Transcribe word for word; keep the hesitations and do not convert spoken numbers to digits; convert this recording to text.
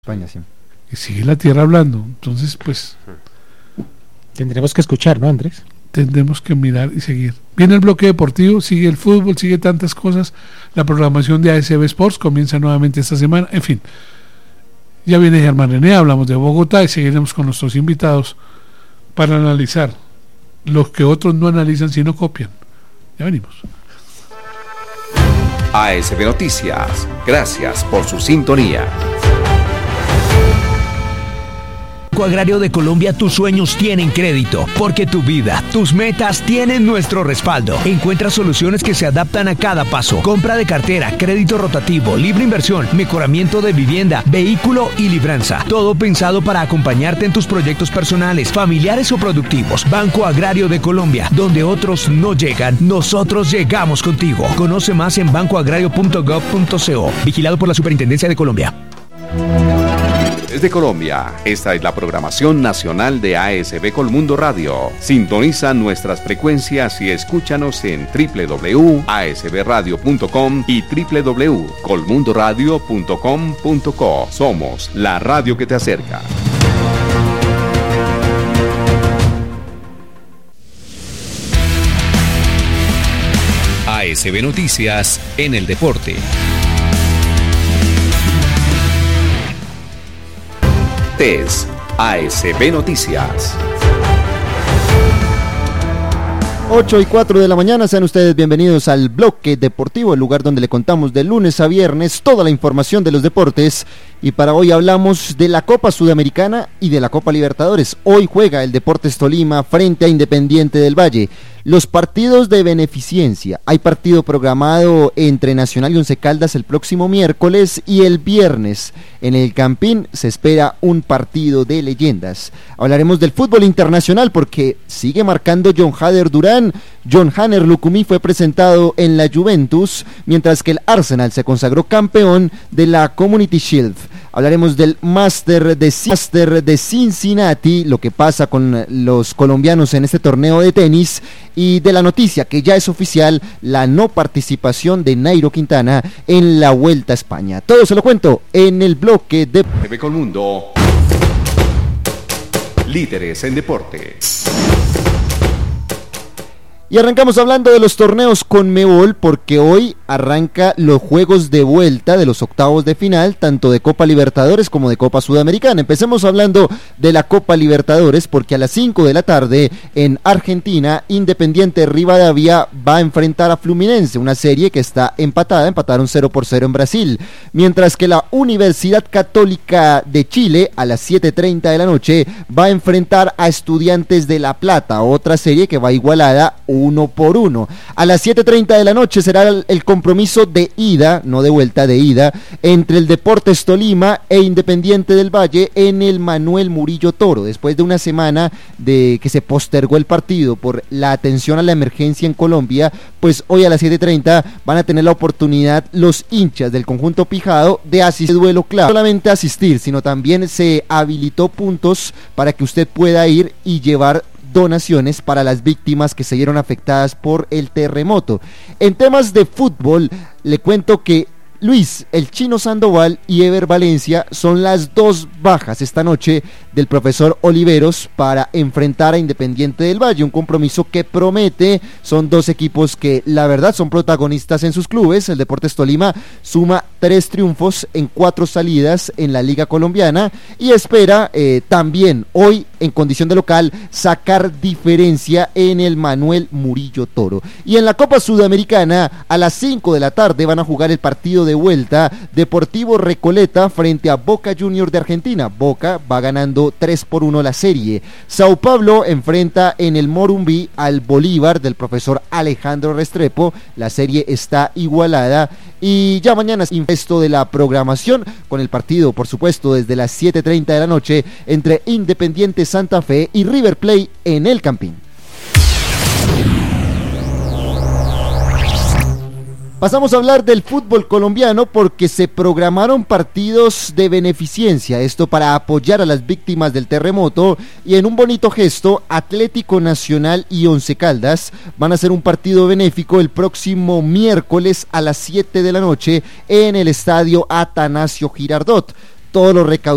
España, sí. Y sigue la tierra hablando. Entonces, pues... Tendremos que escuchar, ¿no, Andrés? Tendremos que mirar y seguir. Viene el bloque deportivo, sigue el fútbol, sigue tantas cosas. La programación de A S B Sports comienza nuevamente esta semana. En fin, ya viene Germán René, hablamos de Bogotá y seguiremos con nuestros invitados para analizar lo que otros no analizan sino copian. Ya venimos. A S B Noticias, gracias por su sintonía. Banco Agrario de Colombia, tus sueños tienen crédito, porque tu vida, tus metas tienen nuestro respaldo. Encuentra soluciones que se adaptan a cada paso. Compra de cartera, crédito rotativo, libre inversión, mejoramiento de vivienda, vehículo y libranza. Todo pensado para acompañarte en tus proyectos personales, familiares o productivos. Banco Agrario de Colombia, donde otros no llegan, nosotros llegamos contigo. Conoce más en banco agrario punto gov punto co. Vigilado por la Superintendencia de Colombia. Desde Colombia, esta es la programación nacional de A S B Colmundo Radio. Sintoniza nuestras frecuencias y escúchanos en doble u doble u doble u punto a s b radio punto com y doble u doble u doble u punto colmundo radio punto com punto co. Somos la radio que te acerca. A S B Noticias en el deporte. Es A S B Noticias. ocho y cuatro de la mañana, sean ustedes bienvenidos al bloque deportivo, el lugar donde le contamos de lunes a viernes toda la información de los deportes. Y para hoy hablamos de la Copa Sudamericana y de la Copa Libertadores. Hoy juega el Deportes Tolima frente a Independiente del Valle. Los partidos de beneficencia. Hay partido programado entre Nacional y Once Caldas el próximo miércoles, y el viernes en el Campín se espera un partido de leyendas. Hablaremos del fútbol internacional porque sigue marcando John Hader Durán. John Hanner Lucumí fue presentado en la Juventus, mientras que el Arsenal se consagró campeón de la Community Shield. Hablaremos del Master de, Master de Cincinnati, lo que pasa con los colombianos en este torneo de tenis, y de la noticia que ya es oficial, la no participación de Nairo Quintana en la Vuelta a España. Todo se lo cuento en el bloque de T V Colmundo, líderes en deporte. Y arrancamos hablando de los torneos Conmebol, porque hoy arranca los juegos de vuelta de los octavos de final, tanto de Copa Libertadores como de Copa Sudamericana. Empecemos hablando de la Copa Libertadores, porque a las cinco de la tarde en Argentina, Independiente Rivadavia va a enfrentar a Fluminense, una serie que está empatada, empataron cero por cero en Brasil, mientras que la Universidad Católica de Chile a las siete treinta de la noche va a enfrentar a Estudiantes de La Plata, otra serie que va igualada uno por uno. A las siete treinta de la noche será el, el compromiso de ida, no de vuelta, de ida, entre el Deportes Tolima e Independiente del Valle en el Manuel Murillo Toro. Después de una semana de que se postergó el partido por la atención a la emergencia en Colombia, pues hoy a las siete treinta van a tener la oportunidad los hinchas del conjunto pijado de asistir al duelo clave. No solamente asistir, sino también se habilitó puntos para que usted pueda ir y llevar donaciones para las víctimas que se vieron afectadas por el terremoto. En temas de fútbol, le cuento que Luis, el Chino Sandoval y Ever Valencia son las dos bajas esta noche del profesor Oliveros para enfrentar a Independiente del Valle, un compromiso que promete. Son dos equipos que la verdad son protagonistas en sus clubes. El Deportes Tolima suma tres triunfos en cuatro salidas en la Liga Colombiana y espera eh, también hoy en condición de local sacar diferencia en el Manuel Murillo Toro. Y en la Copa Sudamericana a las cinco de la tarde van a jugar el partido de de vuelta, Deportivo Recoleta frente a Boca Juniors de Argentina. Boca va ganando tres por uno la serie. Sao Paulo enfrenta en el Morumbí al Bolívar del profesor Alejandro Restrepo. La serie está igualada y ya mañana es resto de la programación con el partido, por supuesto, desde las siete treinta de la noche entre Independiente Santa Fe y River Plate en el Campín. Pasamos a hablar del fútbol colombiano porque se programaron partidos de beneficencia, esto para apoyar a las víctimas del terremoto, y en un bonito gesto, Atlético Nacional y Once Caldas van a hacer un partido benéfico el próximo miércoles a las siete de la noche en el estadio Atanasio Girardot. Todos los recaudados